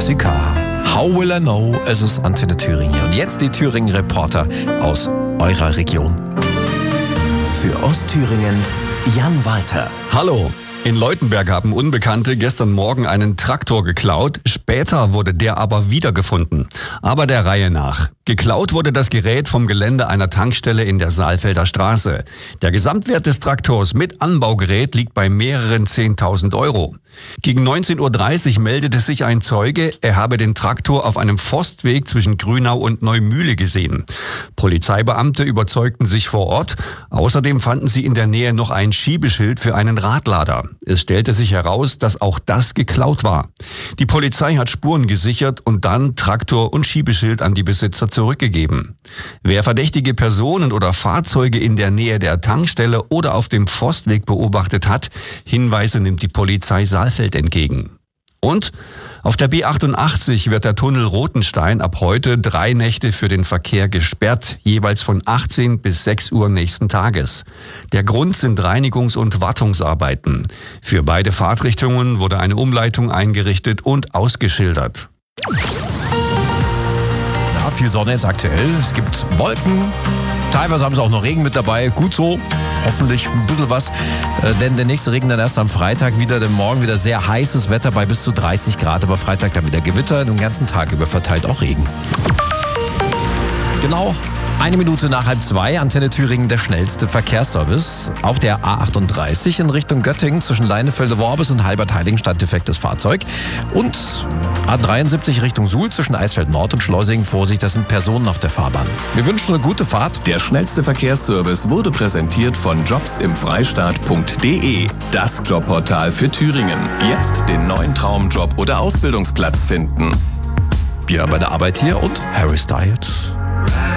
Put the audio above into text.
SEK. How will I know? Es ist Antenne Thüringen hier. Und jetzt die Thüringen-Reporter aus eurer Region. Für Ostthüringen Jan Walter. Hallo. In Leutenberg haben Unbekannte gestern Morgen einen Traktor geklaut. Später wurde der aber wiedergefunden. Aber der Reihe nach. Geklaut wurde das Gerät vom Gelände einer Tankstelle in der Saalfelder Straße. Der Gesamtwert des Traktors mit Anbaugerät liegt bei mehreren 10.000 Euro. Gegen 19.30 Uhr meldete sich ein Zeuge, er habe den Traktor auf einem Forstweg zwischen Grünau und Neumühle gesehen. Polizeibeamte überzeugten sich vor Ort. Außerdem fanden sie in der Nähe noch ein Schiebeschild für einen Radlader. Es stellte sich heraus, dass auch das geklaut war. Die Polizei hat Spuren gesichert und dann Traktor und Schiebeschild an die Besitzer zurückgegeben. Wer verdächtige Personen oder Fahrzeuge in der Nähe der Tankstelle oder auf dem Forstweg beobachtet hat, Hinweise nimmt die Polizei Saalfeld entgegen. Und auf der B88 wird der Tunnel Rothenstein ab heute 3 Nächte für den Verkehr gesperrt, jeweils von 18 bis 6 Uhr nächsten Tages. Der Grund sind Reinigungs- und Wartungsarbeiten. Für beide Fahrtrichtungen wurde eine Umleitung eingerichtet und ausgeschildert. Ja, viel Sonne ist aktuell. Es gibt Wolken. Teilweise haben sie auch noch Regen mit dabei. Gut so. Hoffentlich ein bisschen was, denn der nächste Regen dann erst am Freitag wieder, denn morgen wieder sehr heißes Wetter bei bis zu 30 Grad, aber Freitag dann wieder Gewitter, den ganzen Tag über verteilt auch Regen. Genau. 1 Minute nach 1:30, Antenne Thüringen, der schnellste Verkehrsservice. Auf der A38 in Richtung Göttingen zwischen Leinefelde-Worbis und Halbert-Heiligenstadt defektes Fahrzeug. Und A73 Richtung Suhl zwischen Eisfeld Nord und Schleusingen. Vorsicht, das sind Personen auf der Fahrbahn. Wir wünschen eine gute Fahrt. Der schnellste Verkehrsservice wurde präsentiert von jobsimfreistaat.de. Das Jobportal für Thüringen. Jetzt den neuen Traumjob oder Ausbildungsplatz finden. Wir bei der Arbeit hier und Harry Styles.